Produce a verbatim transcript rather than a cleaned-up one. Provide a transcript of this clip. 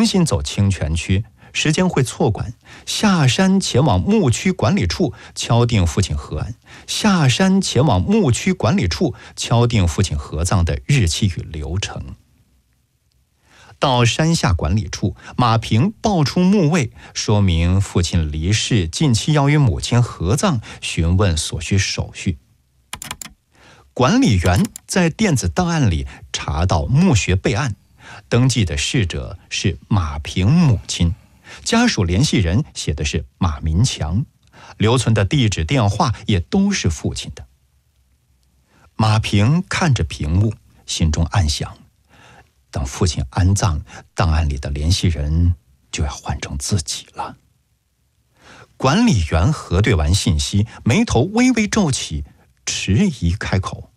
重新走清泉区，时间会错管，下山前往牧区管理处敲定父亲合案，下山前往牧区管理处敲定父亲合葬的日期与流程。到山下管理处，马平报出墓位，说明父亲离世，近期要与母亲合葬，询问所需手续。管理员在电子档案里查到墓穴备案，登记的逝者是马平母亲，家属联系人写的是马民强，留存的地址电话也都是父亲的。马平看着屏幕，心中暗想，等父亲安葬，档案里的联系人就要换成自己了。管理员核对完信息，眉头微微皱起，迟疑开口：